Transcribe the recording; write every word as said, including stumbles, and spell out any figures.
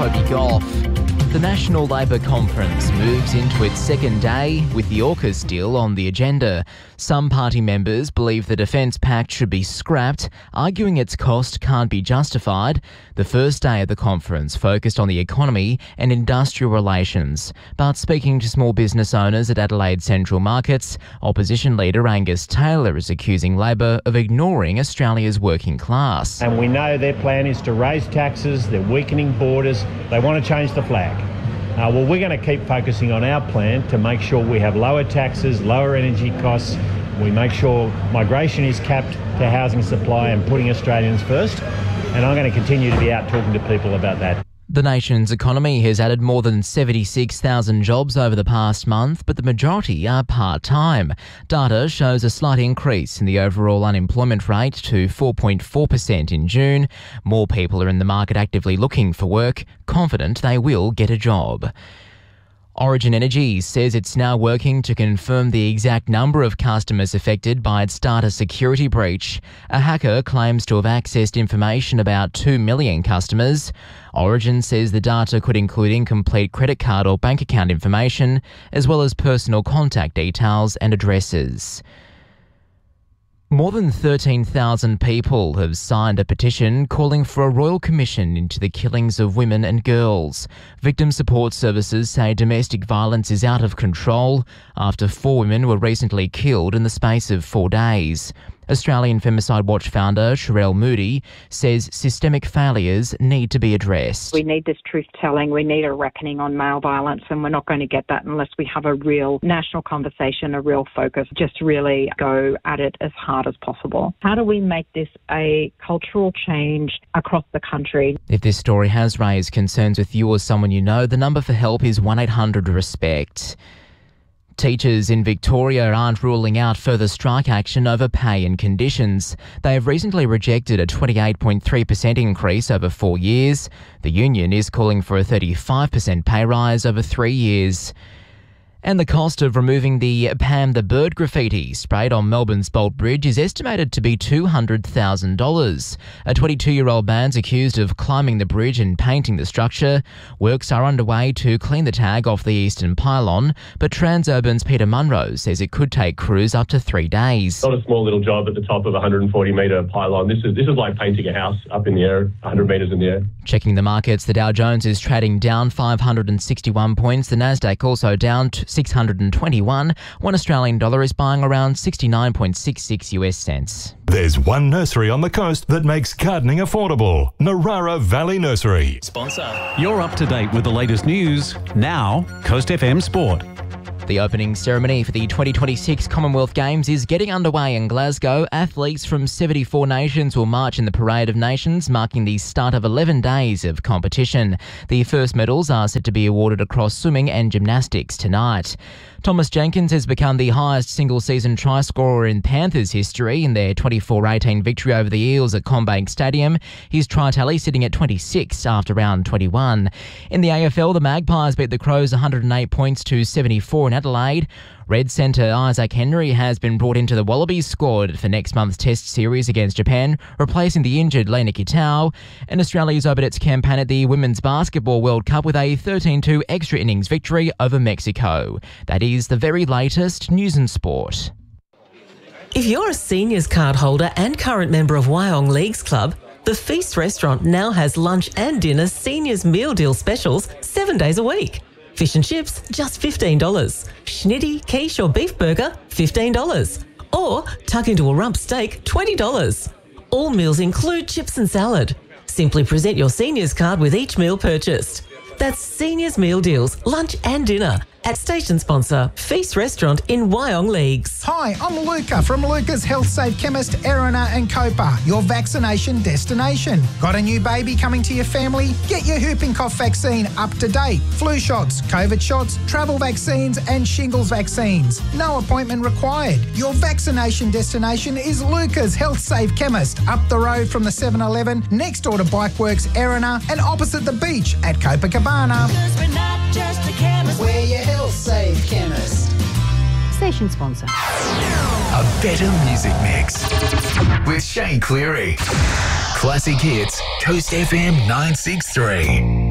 Toby Goff. The National Labor Conference moves into its second day with the AUKUS deal on the agenda. Some party members believe the Defence Pact should be scrapped, arguing its cost can't be justified. The first day of the conference focused on the economy and industrial relations. But speaking to small business owners at Adelaide Central Markets, opposition leader Angus Taylor is accusing Labor of ignoring Australia's working class. And we know their plan is to raise taxes, they're weakening borders, they want to change the flag. Uh, well, we're going to keep focusing on our plan to make sure we have lower taxes, lower energy costs. We make sure migration is capped to housing supply and putting Australians first. And I'm going to continue to be out talking to people about that. The nation's economy has added more than seventy-six thousand jobs over the past month, but the majority are part-time. Data shows a slight increase in the overall unemployment rate to four point four percent in June. More people are in the market actively looking for work, confident they will get a job. Origin Energy says it's now working to confirm the exact number of customers affected by its data security breach. A hacker claims to have accessed information about two million customers. Origin says the data could include incomplete credit card or bank account information, as well as personal contact details and addresses. More than thirteen thousand people have signed a petition calling for a royal commission into the killings of women and girls. Victim support services say domestic violence is out of control after four women were recently killed in the space of four days. Australian Femicide Watch founder Sherelle Moody says systemic failures need to be addressed. We need this truth-telling, we need a reckoning on male violence, and we're not going to get that unless we have a real national conversation, a real focus, just really go at it as hard as possible. How do we make this a cultural change across the country? If this story has raised concerns with you or someone you know, the number for help is one eight hundred RESPECT. Teachers in Victoria aren't ruling out further strike action over pay and conditions. They have recently rejected a twenty-eight point three percent increase over four years. The union is calling for a thirty-five percent pay rise over three years. And the cost of removing the Pam the Bird graffiti sprayed on Melbourne's Bolt Bridge is estimated to be two hundred thousand dollars. A twenty-two-year-old man's accused of climbing the bridge and painting the structure. Works are underway to clean the tag off the eastern pylon, but Transurban's Peter Munro says it could take crews up to three days. Not a small little job at the top of a one hundred forty metre pylon. This is this is like painting a house up in the air, one hundred metres in the air. Checking the markets, the Dow Jones is trading down five hundred sixty-one points. The Nasdaq also down six hundred twenty-one. One Australian dollar is buying around sixty-nine point six six US cents. There's one nursery on the coast that makes gardening affordable. Narara Valley Nursery. Sponsor. You're up to date with the latest news. Now, Coast F M Sport. The opening ceremony for the twenty twenty-six Commonwealth Games is getting underway in Glasgow. Athletes from seventy-four nations will march in the Parade of Nations, marking the start of eleven days of competition. The first medals are set to be awarded across swimming and gymnastics tonight. Thomas Jenkins has become the highest single-season try scorer in Panthers history in their twenty-four eighteen victory over the Eels at CommBank Stadium. His try tally sitting at twenty-six after round twenty-one. In the A F L, the Magpies beat the Crows one hundred eight points to seventy-four in Adelaide. Red centre Isaac Henry has been brought into the Wallabies squad for next month's Test series against Japan, replacing the injured Lena Kitau. And Australia's opened its campaign at the Women's Basketball World Cup with a thirteen two extra innings victory over Mexico. That is the very latest news and sport. If you're a seniors card holder and current member of Wyong Leagues Club, the Feast Restaurant now has lunch and dinner seniors meal deal specials seven days a week. Fish and chips, just fifteen dollars. Schnitty, quiche or beef burger, fifteen dollars. Or tuck into a rump steak, twenty dollars. All meals include chips and salad. Simply present your seniors card with each meal purchased. That's Seniors Meal Deals, lunch and dinner at station sponsor Feast Restaurant in Wyong Leagues. Hi, I'm Luca from Luca's Health Safe Chemist, Erina and Copa, your vaccination destination. Got a new baby coming to your family? Get your whooping cough vaccine up to date. Flu shots, COVID shots, travel vaccines and shingles vaccines. No appointment required. Your vaccination destination is Luca's Health Safe Chemist, up the road from the seven eleven, next door to Bikeworks Erina and opposite the beach at Copacabana. Because we're not just a chemist, we're your Health Safe Chemist. Station sponsor. A better music mix with Shane Cleary. Classic hits, Coast F M nine six three.